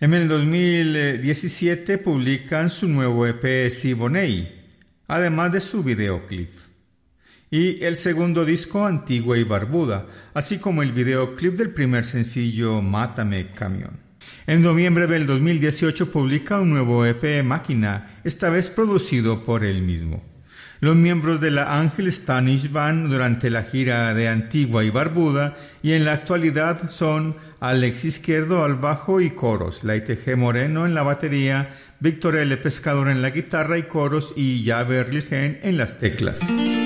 En el 2017 publican su nuevo EP Siboney, además de su videoclip. Y el segundo disco Antigua y Barbuda, así como el videoclip del primer sencillo Mátame Camión. En noviembre del 2018 publica un nuevo EP Máquina, esta vez producido por él mismo. Los miembros de la Ángel Stanish Band durante la gira de Antigua y Barbuda y en la actualidad son Alex Izquierdo al bajo y coros, Laite G. Moreno en la batería, Víctor L. Pescador en la guitarra y coros y Javer Lilgen en las teclas.